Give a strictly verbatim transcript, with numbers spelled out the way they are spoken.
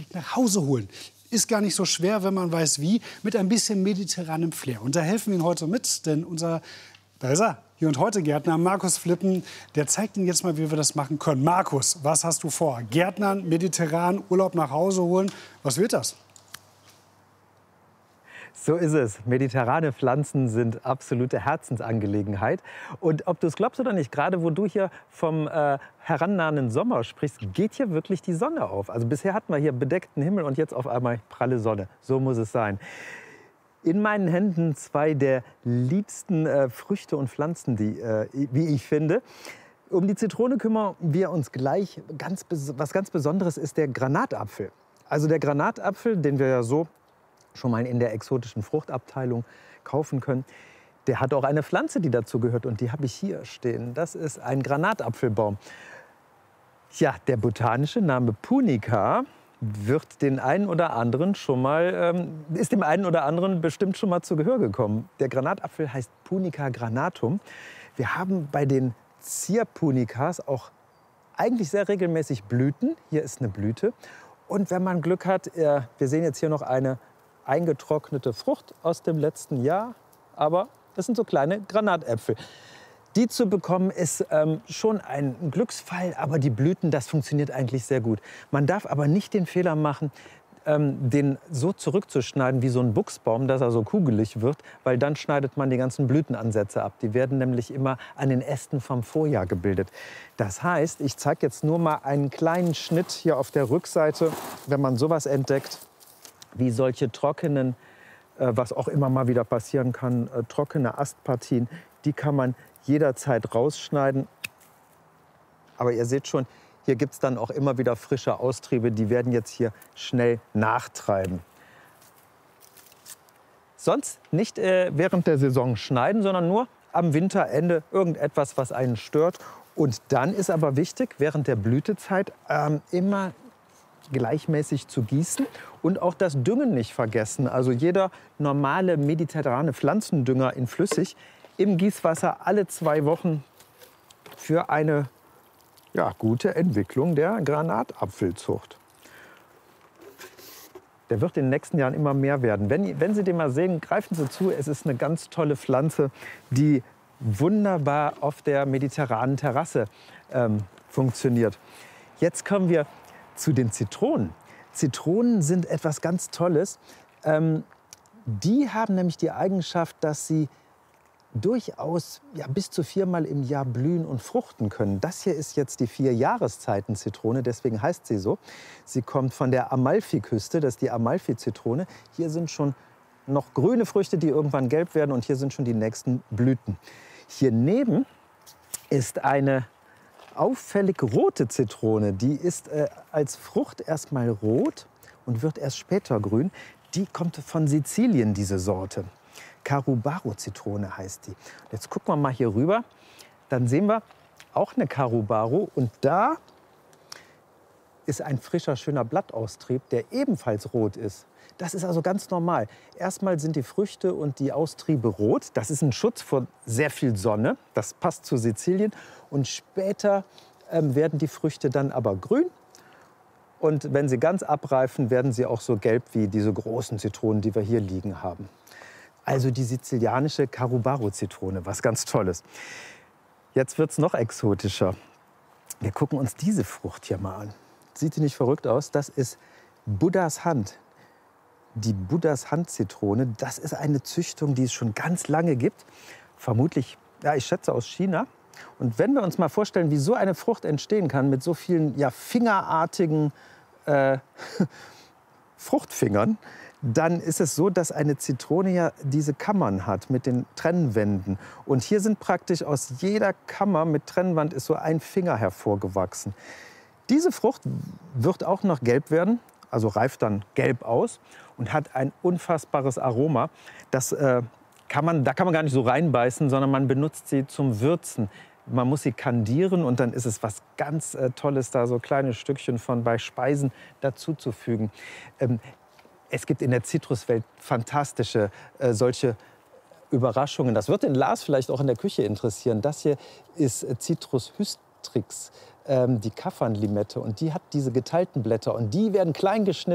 direkt nach Hause holen. Ist gar nicht so schwer, wenn man weiß wie, mit ein bisschen mediterranem Flair. Und da helfen wir Ihnen heute mit, denn unser, da ist er, Hier und Heute Gärtner Markus Flippen, der zeigt Ihnen jetzt mal, wie wir das machen können. Markus, was hast du vor? Gärtnern, mediterran, Urlaub nach Hause holen, was wird das? So ist es. Mediterrane Pflanzen sind absolute Herzensangelegenheit. Und ob du es glaubst oder nicht, gerade wo du hier vom äh, herannahenden Sommer sprichst, geht hier wirklich die Sonne auf. Also bisher hatten wir hier bedeckten Himmel und jetzt auf einmal pralle Sonne. So muss es sein. In meinen Händen zwei der liebsten äh, Früchte und Pflanzen, die, äh, wie ich finde. Um die Zitrone kümmern wir uns gleich. Ganz, was ganz Besonderes ist der Granatapfel. Also der Granatapfel, den wir ja so schon mal in der exotischen Fruchtabteilung kaufen können, der hat auch eine Pflanze, die dazu gehört. Und die habe ich hier stehen. Das ist ein Granatapfelbaum. Ja, der botanische Name Punica wird den einen oder anderen schon mal, ähm, ist dem einen oder anderen bestimmt schon mal zu Gehör gekommen. Der Granatapfel heißt Punica granatum. Wir haben bei den Zierpunicas auch eigentlich sehr regelmäßig Blüten. Hier ist eine Blüte. Und wenn man Glück hat, äh, wir sehen jetzt hier noch eine eingetrocknete Frucht aus dem letzten Jahr. Aber das sind so kleine Granatäpfel. Die zu bekommen ist ähm, schon ein Glücksfall, aber die Blüten, das funktioniert eigentlich sehr gut. Man darf aber nicht den Fehler machen, ähm, den so zurückzuschneiden wie so ein Buchsbaum, dass er so kugelig wird, weil dann schneidet man die ganzen Blütenansätze ab. Die werden nämlich immer an den Ästen vom Vorjahr gebildet. Das heißt, ich zeige jetzt nur mal einen kleinen Schnitt hier auf der Rückseite, wenn man sowas entdeckt, wie solche trockenen, äh, was auch immer mal wieder passieren kann, äh, trockene Astpartien, die kann man jederzeit rausschneiden. Aber ihr seht schon, hier gibt es dann auch immer wieder frische Austriebe, die werden jetzt hier schnell nachtreiben. Sonst nicht äh, während der Saison schneiden, sondern nur am Winterende irgendetwas, was einen stört. Und dann ist aber wichtig, während der Blütezeit ähm, immer gleichmäßig zu gießen und auch das Düngen nicht vergessen. Also jeder normale mediterrane Pflanzendünger in flüssig im Gießwasser alle zwei Wochen für eine ja, gute Entwicklung der Granatapfelzucht. Der wird in den nächsten Jahren immer mehr werden. Wenn, wenn Sie den mal sehen, greifen Sie zu. Es ist eine ganz tolle Pflanze, die wunderbar auf der mediterranen Terrasse ähm, funktioniert. Jetzt kommen wir zu den Zitronen. Zitronen sind etwas ganz Tolles. Ähm, die haben nämlich die Eigenschaft, dass sie durchaus ja, bis zu viermal im Jahr blühen und fruchten können. Das hier ist jetzt die Vier-Jahreszeiten-Zitrone, deswegen heißt sie so. Sie kommt von der Amalfiküste, das ist die Amalfi-Zitrone. Hier sind schon noch grüne Früchte, die irgendwann gelb werden, und hier sind schon die nächsten Blüten. Hier neben ist eine auffällig rote Zitrone. Die ist äh, als Frucht erstmal rot und wird erst später grün. Die kommt von Sizilien, diese Sorte. Carubaro-Zitrone heißt die. Jetzt gucken wir mal hier rüber. Dann sehen wir auch eine Carubaro. Und da ist ein frischer, schöner Blattaustrieb, der ebenfalls rot ist. Das ist also ganz normal. Erstmal sind die Früchte und die Austriebe rot. Das ist ein Schutz vor sehr viel Sonne. Das passt zu Sizilien. Und später ähm, werden die Früchte dann aber grün. Und wenn sie ganz abreifen, werden sie auch so gelb wie diese großen Zitronen, die wir hier liegen haben. Also die sizilianische Carubaro-Zitrone, was ganz Tolles. Jetzt wird es noch exotischer. Wir gucken uns diese Frucht hier mal an. Sieht die nicht verrückt aus? Das ist Buddhas Hand. Die Buddhas Hand-Zitrone, das ist eine Züchtung, die es schon ganz lange gibt. Vermutlich, ja, ich schätze, aus China. Und wenn wir uns mal vorstellen, wie so eine Frucht entstehen kann mit so vielen ja, fingerartigen äh, Fruchtfingern, dann ist es so, dass eine Zitrone ja diese Kammern hat mit den Trennwänden. Und hier sind praktisch aus jeder Kammer mit Trennwand ist so ein Finger hervorgewachsen. Diese Frucht wird auch noch gelb werden, also reift dann gelb aus und hat ein unfassbares Aroma. Das, äh, kann man, da kann man gar nicht so reinbeißen, sondern man benutzt sie zum Würzen. Man muss sie kandieren und dann ist es was ganz äh, Tolles, da so kleine Stückchen von bei Speisen dazuzufügen. Ähm, Es gibt in der Zitruswelt fantastische äh, solche Überraschungen. Das wird den Lars vielleicht auch in der Küche interessieren. Das hier ist äh, Citrus hystrix, ähm, die Kaffernlimette. Und die hat diese geteilten Blätter. Und die werden klein geschnitten.